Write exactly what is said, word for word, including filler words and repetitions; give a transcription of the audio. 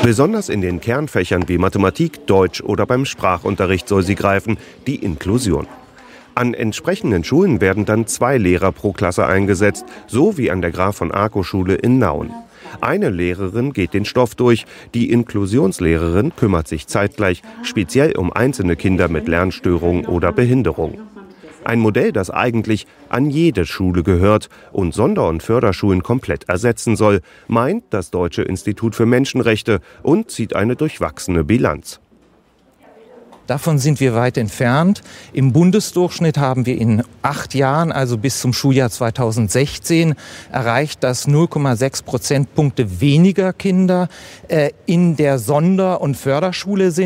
Besonders in den Kernfächern wie Mathematik, Deutsch oder beim Sprachunterricht soll sie greifen, die Inklusion. An entsprechenden Schulen werden dann zwei Lehrer pro Klasse eingesetzt, so wie an der Graf-von-Arco-Schule in Nauen. Eine Lehrerin geht den Stoff durch, die Inklusionslehrerin kümmert sich zeitgleich speziell um einzelne Kinder mit Lernstörung oder Behinderung. Ein Modell, das eigentlich an jede Schule gehört und Sonder- und Förderschulen komplett ersetzen soll, meint das Deutsche Institut für Menschenrechte und zieht eine durchwachsene Bilanz. Davon sind wir weit entfernt. Im Bundesdurchschnitt haben wir in acht Jahren, also bis zum Schuljahr zweitausendsechzehn, erreicht, dass null Komma sechs Prozentpunkte weniger Kinder äh, in der Sonder- und Förderschule sind.